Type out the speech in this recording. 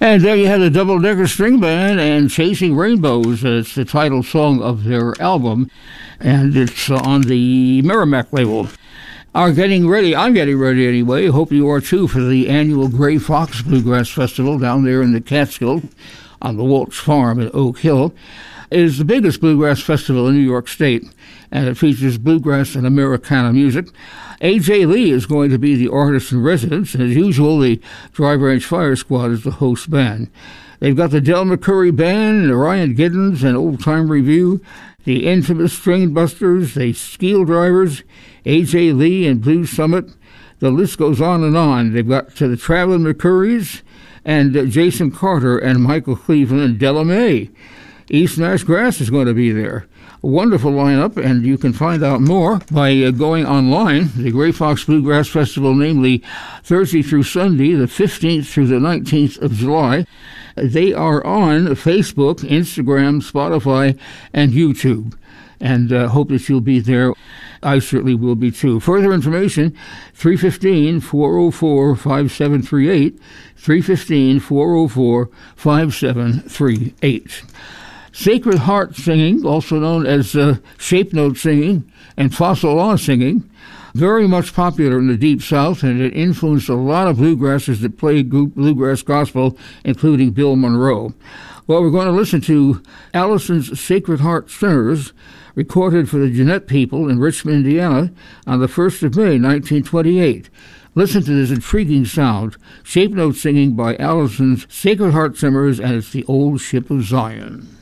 And there you had the Double Decker String Band and Chasing Rainbows. It's the title song of their album, and it's on the Merrimack label. I'm getting ready anyway, hope you are too, for the annual Gray Fox Bluegrass Festival down there in the Catskills on the Waltz Farm at Oak Hill. It is the biggest bluegrass festival in New York State, and it features bluegrass and Americana music. A.J. Lee is going to be the artist in residence, and as usual, the Dry Branch Fire Squad is the host band. They've got the Del McCoury Band, the Ryan Giddens, and Old Time Review, the infamous String Busters, the Skeel Drivers, A.J. Lee and Blues Summit. The list goes on and on. They've got the Traveling McCourys and Jason Carter and Michael Cleveland and Della Mae. East Nash Grass is going to be there. A wonderful lineup, and you can find out more by going online. The Gray Fox Bluegrass Festival, namely Thursday through Sunday, the 15th through the 19th of July. They are on Facebook, Instagram, Spotify, and YouTube. And hope that you'll be there. I certainly will be too. Further information, 315-404-5738, 315-404-5738. Sacred Heart singing, also known as shape note singing and fossil law singing, very much popular in the Deep South, and it influenced a lot of bluegrassers that played bluegrass gospel, including Bill Monroe. Well, we're going to listen to Allison's Sacred Heart Singers, recorded for the Jeanette people in Richmond, Indiana, on the 1st of May, 1928. Listen to this intriguing sound, shape note singing by Allison's Sacred Heart Singers, and it's the Old Ship of Zion.